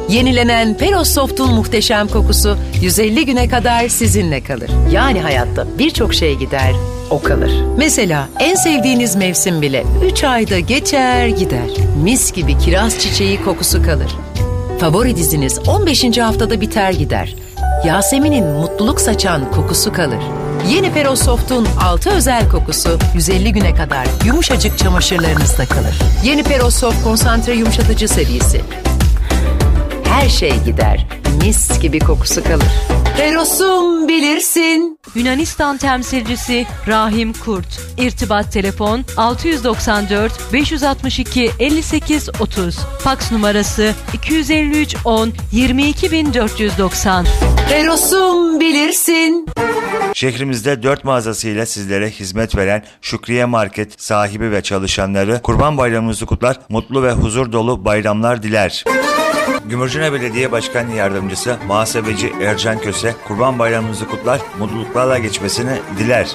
Yenilenen Peros Soft'un muhteşem kokusu 150 güne kadar sizinle kalır. Yani hayatta birçok şey gider, o kalır. Mesela en sevdiğiniz mevsim bile 3 ayda geçer gider. Mis gibi kiraz çiçeği kokusu kalır. Favori diziniz 15. haftada biter gider. Yasemin'in mutluluk saçan kokusu kalır. Yeni Peros Soft'un 6 özel kokusu 150 güne kadar yumuşacık çamaşırlarınızda kalır. Yeni Peros Soft konsantre yumuşatıcı serisi. Her şey gider, mis gibi kokusu kalır. Peros'um bilirsin. Yunanistan temsilcisi Rahim Kurt. İrtibat telefon 694 562 58 30. Faks numarası 253 10 22490. Peros'um bilirsin. Şehrimizde 4 mağazasıyla sizlere hizmet veren Şükriye Market sahibi ve çalışanları Kurban Bayramınızı kutlar, mutlu ve huzur dolu bayramlar diler. Gümüşhane Belediye Başkan Yardımcısı Muhasebeci Ercan Köse, Kurban Bayramınızı kutlar, mutluluklarla geçmesini diler.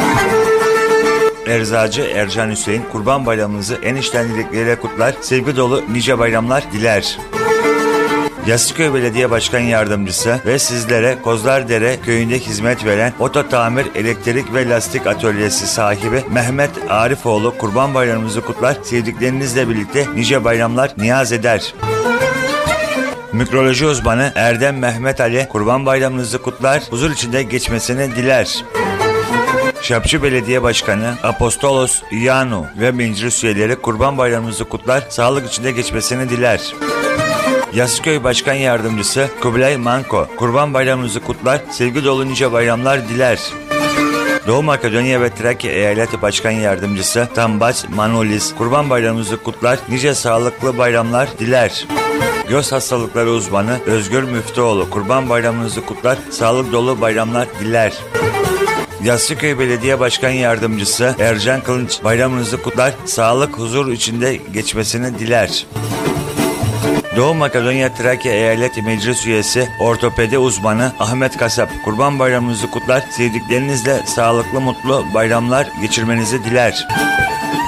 Eczacı Ercan Hüseyin, Kurban Bayramınızı en içten dilekleriyle kutlar, sevgi dolu nice bayramlar diler. Yassıköy Belediye Başkan Yardımcısı ve sizlere Kozlardere köyünde hizmet veren Oto Tamir Elektrik ve Lastik Atölyesi sahibi Mehmet Arifoğlu, Kurban Bayramınızı kutlar, sevdiklerinizle birlikte nice bayramlar niyaz eder. Mikroloji uzmanı Erdem Mehmet Ali, Kurban Bayramınızı kutlar, huzur içinde geçmesini diler. Şapçı Belediye Başkanı Apostolos İyanu ve meclis üyeleri Kurban Bayramınızı kutlar, sağlık içinde geçmesini diler. Yassıköy Başkan Yardımcısı Kubilay Manko, Kurban Bayramınızı kutlar, sevgi dolu nice bayramlar diler. Doğu Makedonya ve Trakya Eyaleti Başkan Yardımcısı Tambaç Manolis, Kurban Bayramınızı kutlar, nice sağlıklı bayramlar diler. Göz hastalıkları uzmanı Özgür Müftüoğlu, Kurban Bayramınızı kutlar, sağlık dolu bayramlar diler. Yassıköy Belediye Başkan Yardımcısı Ercan Kılınç, bayramınızı kutlar, sağlık, huzur içinde geçmesini diler. Doğu Makedonya Trakya Eyaleti Meclis Üyesi Ortopedi Uzmanı Ahmet Kasap, Kurban Bayramınızı kutlar, sevdiklerinizle sağlıklı mutlu bayramlar geçirmenizi diler.